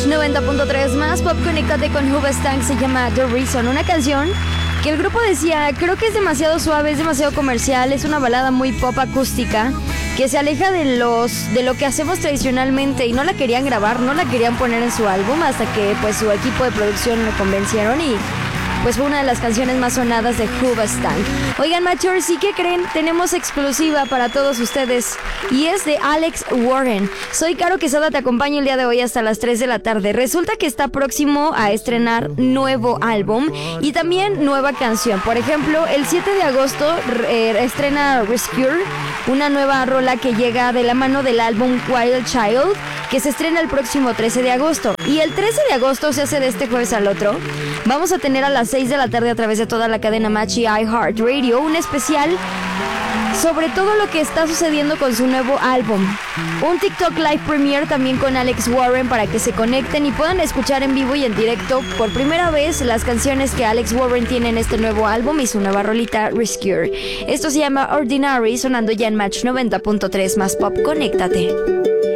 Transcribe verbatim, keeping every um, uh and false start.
noventa punto tres más Pop, conéctate con Hoobastank, se llama The Reason, una canción que el grupo decía, creo que es demasiado suave, es demasiado comercial, es una balada muy pop acústica que se aleja de los de lo que hacemos tradicionalmente, y no la querían grabar, no la querían poner en su álbum hasta que pues su equipo de producción lo convencieron y pues fue una de las canciones más sonadas de Hoobastank. Oigan, Mature, ¿sí que creen? Tenemos exclusiva para todos ustedes y es de Alex Warren. Soy Caro Quesada, te acompaño el día de hoy hasta las tres de la tarde. Resulta que está próximo a estrenar nuevo álbum y también nueva canción. Por ejemplo, el siete de agosto eh, estrena Rescue, una nueva rola que llega de la mano del álbum Wild Child, que se estrena el próximo trece de agosto. Y el trece de agosto, se hace de este jueves al otro, vamos a tener a las seis de la tarde a través de toda la cadena Match y iHeartRadio un especial sobre todo lo que está sucediendo con su nuevo álbum. Un TikTok Live Premiere también con Alex Warren para que se conecten y puedan escuchar en vivo y en directo por primera vez las canciones que Alex Warren tiene en este nuevo álbum y su nueva rolita Rescue. Esto se llama Ordinary, sonando ya en Match noventa punto tres más Pop. Conéctate.